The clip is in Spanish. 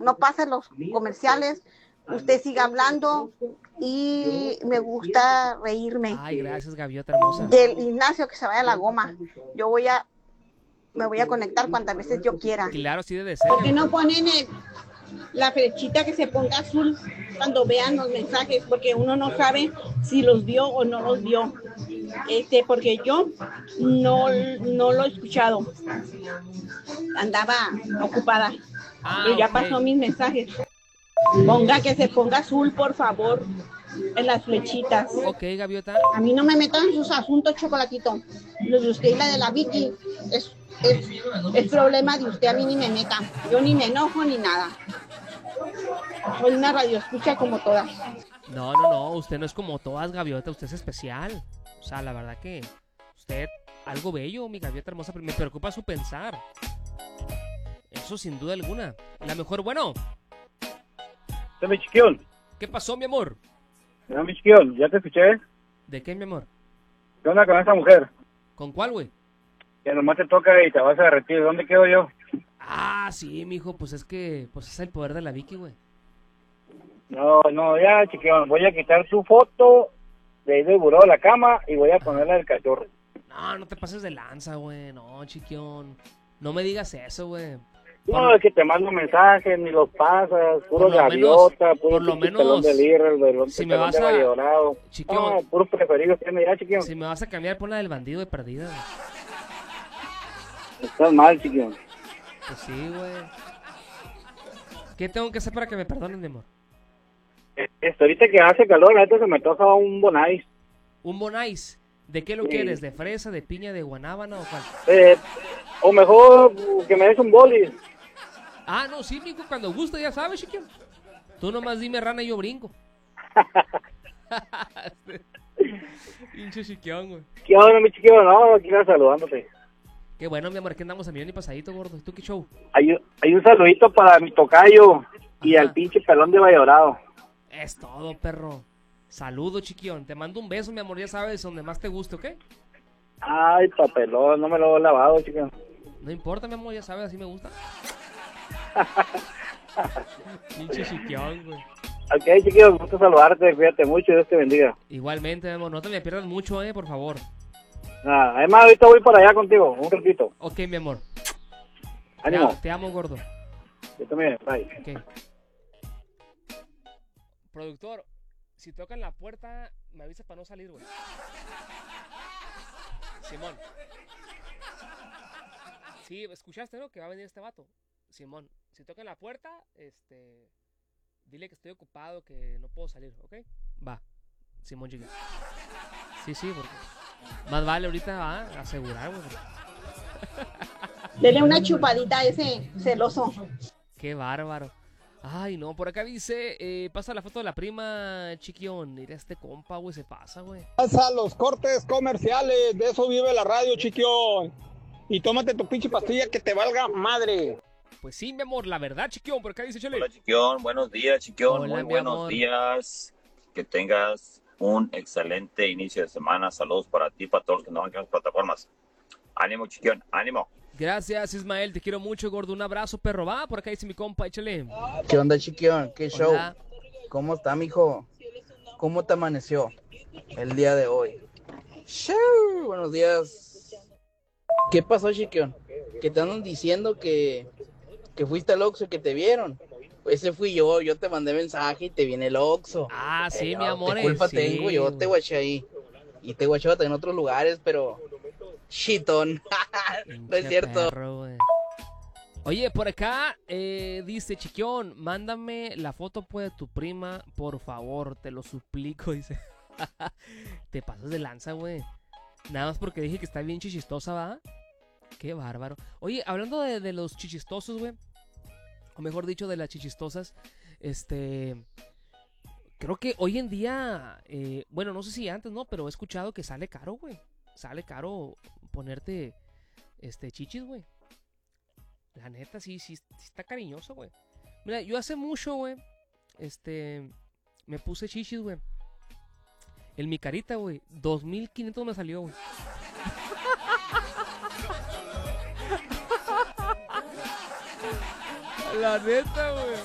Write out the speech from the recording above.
no pasen los comerciales, usted siga hablando y me gusta reírme. Ay, gracias, gaviota hermosa. Del Ignacio que se vaya a la goma. Me voy a conectar cuantas veces yo quiera. Claro, sí debe ser. ¿Por qué no ponen la flechita que se ponga azul cuando vean los mensajes? Porque uno no sabe si los vio o no los vio. Porque yo no lo he escuchado. Andaba ocupada. Pero ya pasó mis mensajes. Que se ponga azul, por favor, en las flechitas. Ok, gaviota. A mí no me metan en sus asuntos, Chocolatito. Los de usted y la de la Vicky es problema de usted, a mí ni me meta. Yo ni me enojo ni nada. Soy una radioescucha como todas. No, usted no es como todas, gaviota, usted es especial. O sea, la verdad que usted, algo bello, mi gaviota hermosa, pero me preocupa su pensar. Eso sin duda alguna. La mejor, bueno. Mi chiquión. ¿Qué pasó, mi amor? Mi chiquión, ya te escuché. ¿De qué, mi amor? ¿Qué onda con esa mujer? ¿Con cuál, güey? Que nomás te toca y te vas a derretir. ¿Dónde quedo yo? Ah, sí, mijo, pues es el poder de la Vicky, güey. No, ya, chiquión, voy a quitar su foto de ahí del buró de la cama y voy a ponerla del cachorro. No te pases de lanza, güey. No, chiquión. No me digas eso, güey. No, es que te mando mensajes, ni los pasas, puro gaviota, puro por lo menos, pelón de lirra, si me vas a... Chiquión, no, puros preferidos tiene ya, chiquión. Si me vas a cambiar, pon la del bandido de perdida, güey. Estás mal, chiquión. Pues sí, güey. ¿Qué tengo que hacer para que me perdonen, mi amor? Ahorita que hace calor, ahorita se me toca un bonais. ¿Un bonais? ¿De qué lo quieres? ¿De fresa, de piña, de guanábana o cuál? O mejor que me des un bolis. Ah, no, sí, mijo, cuando guste, ya sabes, chiquión. Tú nomás dime rana y yo brinco. Pinche chiquión, güey. ¿Qué onda, mi chiquión? No, aquí saludándote. Qué bueno, mi amor, que andamos a millón y pasadito, gordo. ¿Tú qué show? Hay un saludito para mi tocayo y al pinche pelón de Valladorado. Es todo, perro. Saludo, chiquión. Te mando un beso, mi amor, ya sabes, donde más te guste, ¿ok? Ay, papelón, no me lo he lavado, chiquión. No importa, mi amor, ya sabes, así me gusta. Pinche chiquión, güey. Ok, chiquión, gusto saludarte, cuídate mucho y Dios te bendiga. Igualmente, mi amor, no te me pierdas mucho, por favor. Además, ahorita voy para allá contigo, un ratito. Ok, mi amor. Ánimo. Te amo, gordo. Yo también, bye. Ok. Productor, si tocan la puerta, me avisas para no salir, güey. Simón. Sí, escuchaste, ¿no? Que va a venir este vato. Simón, si tocan la puerta, dile que estoy ocupado, que no puedo salir, ¿ok? Va. Simón llega. Sí, porque más vale ahorita asegurar, güey. Dele una chupadita a ese celoso. Qué bárbaro. Ay, no, por acá dice, pasa la foto de la prima, chiquión. Mira este compa, güey, se pasa, güey. Pasa los cortes comerciales, de eso vive la radio, chiquión. Y tómate tu pinche pastilla que te valga madre. Pues sí, mi amor, la verdad, chiquión, por acá dice, chale. Hola, chiquión, buenos días, chiquión. Hola, muy buenos días. Que tengas un excelente inicio de semana. Saludos para ti, para todos los que nos van a las plataformas. Ánimo, chiquión, ánimo. Gracias, Ismael, te quiero mucho, gordo. Un abrazo, perro. Va, por acá dice mi compa, échale. ¿Qué onda, chiquión? ¿Qué show? Hola. ¿Cómo está, mijo? ¿Cómo te amaneció el día de hoy? Buenos días. ¿Qué pasó, chiquión? Que te andan diciendo que fuiste al Oxxo y que te vieron. Ese fui yo te mandé mensaje y te viene el Oxxo. Ah, sí, mi amor. ¿Qué culpa sí, tengo? Yo te guaché ahí. Y te guachaba en otros lugares, pero... Chitón. No es cierto. Perro, oye, por acá dice, chiquión, mándame la foto pues de tu prima, por favor, te lo suplico, dice. Te pasas de lanza, güey. Nada más porque dije que está bien chichistosa, ¿va? Qué bárbaro. Oye, hablando de los chichistosos, güey, o mejor dicho, de las chichistosas, creo que hoy en día, bueno, no sé si antes, ¿no? Pero he escuchado que sale caro, güey. Sale caro ponerte, chichis, güey. La neta, sí está cariñoso, güey. Mira, yo hace mucho, güey, me puse chichis, güey. En mi carita, güey, 2,500 me salió, güey. La neta, güey.